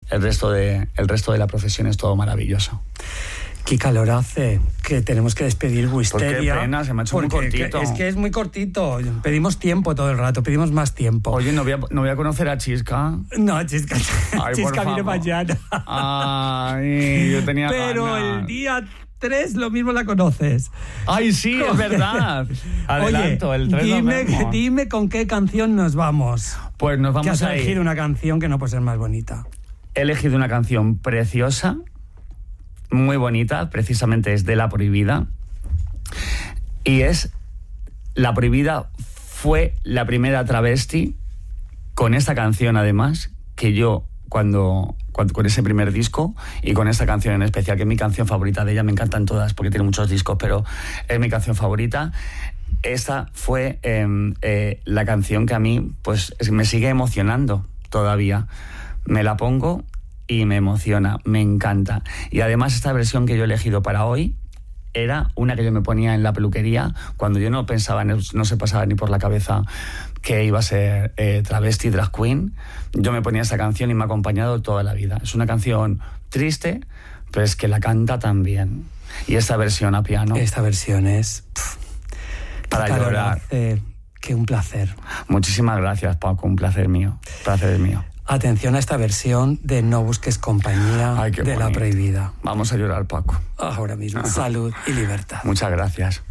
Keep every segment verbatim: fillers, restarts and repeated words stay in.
el resto de, el resto de la profesión es todo maravilloso. Qué calor hace, que tenemos que despedir Wisteria. Qué pena, se me ha hecho muy cortito. Es que es muy cortito. Pedimos tiempo todo el rato, pedimos más tiempo. Oye, ¿no voy a, no voy a conocer a Chisca? No, Chisca, Ay, Chisca viene mañana. Ay, yo tenía Pero ganas. el día tres lo mismo la conoces. Ay, sí, es verdad. Adelanto, Oye, el tres dime, nos vemos. dime con qué canción nos vamos. Pues nos vamos que has a ir. elegido una canción que no puede ser más bonita. He elegido una canción preciosa, muy bonita, precisamente es de La Prohibida. Y es, La Prohibida fue la primera travesti con esta canción, además, que yo, cuando, cuando con ese primer disco y con esta canción en especial, que es mi canción favorita de ella, me encantan todas porque tiene muchos discos, pero es mi canción favorita. Esta fue eh, eh, la canción que a mí pues me sigue emocionando todavía. Me la pongo y me emociona, me encanta. Y además esta versión que yo he elegido para hoy era una que yo me ponía en la peluquería cuando yo no pensaba, no, no se pasaba ni por la cabeza que iba a ser eh, travesti, drag queen. Yo me ponía esa canción y me ha acompañado toda la vida. Es una canción triste, pero es que la canta tan bien. Y esta versión a piano. Esta versión es... Pff, para llorar. Eh, que un placer. Muchísimas gracias, Paco. Un placer mío. Un placer es mío. Atención a esta versión de No busques compañía. Ay, de bonito. La Prohibida. Vamos a llorar, Paco. Ahora mismo. Salud y libertad. Muchas gracias.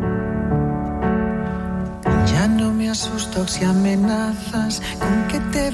Ya no me asustas y amenazas con que te